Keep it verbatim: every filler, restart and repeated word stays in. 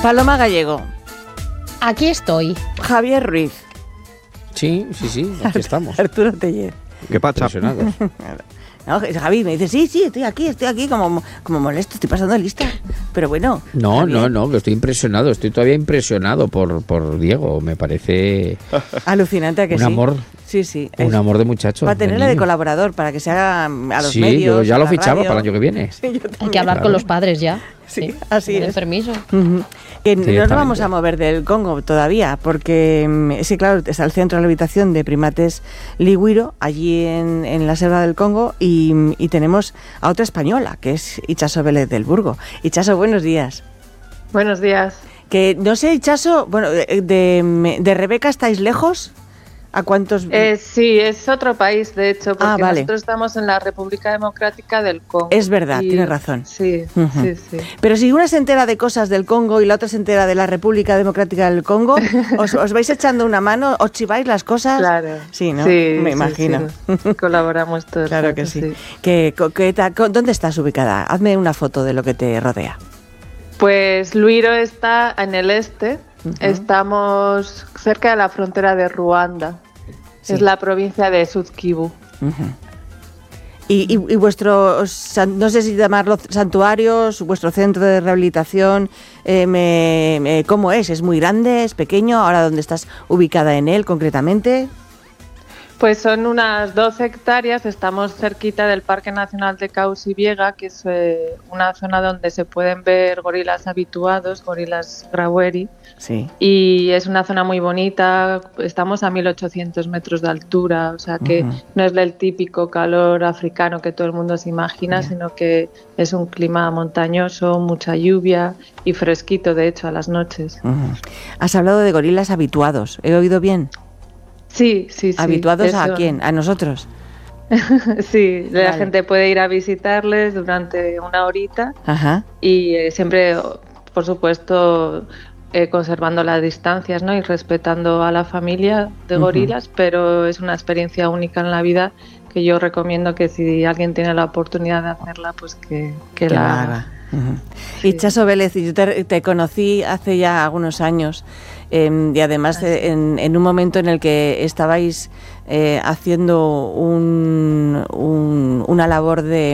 Paloma Gallego. Aquí estoy. Javier Ruiz. Sí, sí, sí, aquí estamos. Arturo Tellez. ¿Qué pasa? Impresionados. No, Javi me dice, sí, sí, estoy aquí, estoy aquí, como, como molesto, estoy pasando lista. Pero bueno. No, Javier. no, no, que estoy impresionado, estoy todavía impresionado por, por Diego, me parece Alucinante a que un sí. amor, Sí, sí. un es- amor de muchacho. Va a tenerle de niño. colaborador para que se haga a los Sí, medios. yo ya a lo la fichaba radio. para el año que viene. Sí, yo Hay también. que hablar Claro. con los padres ya. Sí, así Den es. permiso. Ujú. Que no nos Directamente. vamos a mover del Congo todavía, porque mm, sí, claro, está el centro de rehabilitación de primates Ligüiro, allí en, en la selva del Congo, y, y tenemos a otra española, que es Itxaso Vélez del Burgo. Itxaso, buenos días. Buenos días. Que no sé, Itxaso, bueno, de, de, de Rebeca estáis lejos. ¿A cuántos? Eh, sí, es otro país, de hecho, porque Ah, vale. nosotros estamos en la República Democrática del Congo. Es verdad, Y- tienes razón. Sí, Ujú. sí, sí. Pero si una se entera de cosas del Congo y la otra se entera de la República Democrática del Congo, ¿os, os vais echando una mano? ¿Os chiváis las cosas? Claro. Sí, ¿no? Sí, Me sí, imagino. sí. Colaboramos todos. Claro que sí. ¿Qué, co- qué ta- co- ¿Dónde estás ubicada? Hazme una foto de lo que te rodea. Pues Luiro está en el este. Ujú. Estamos cerca de la frontera de Ruanda. Sí. Es la provincia de Sud Kivu. Ujú. Y, y, y vuestro, san- no sé si llamarlo santuarios, vuestro centro de rehabilitación, eh, me- me- ¿cómo es? ¿Es muy grande? ¿Es pequeño? ¿Ahora dónde estás ubicada en él concretamente? Pues son unas doce hectáreas, estamos cerquita del Parque Nacional de Cauci-Biega, que es eh, una zona donde se pueden ver gorilas habituados, gorilas graueri, Sí. y es una zona muy bonita, estamos a mil ochocientos metros de altura, o sea que Ujú. no es el típico calor africano que todo el mundo se imagina, Ya. sino que es un clima montañoso, mucha lluvia y fresquito, de hecho, a las noches. Ujú. Has hablado de gorilas habituados. ¿He oído bien? Sí, sí, sí. ¿Habituados a eso. quién? ¿A nosotros? Sí, la Vale. gente puede ir a visitarles durante una horita Ajá. y eh, siempre, por supuesto, eh, conservando las distancias, ¿no? Y respetando a la familia de Ujú. gorilas, pero es una experiencia única en la vida que yo recomiendo que si alguien tiene la oportunidad de hacerla, pues que, que Que la la haga. haga. Ujú. Sí. Itxaso Vélez, yo te, te conocí hace ya algunos años eh, y además eh, en, en un momento en el que estabais eh, haciendo un, un- una labor de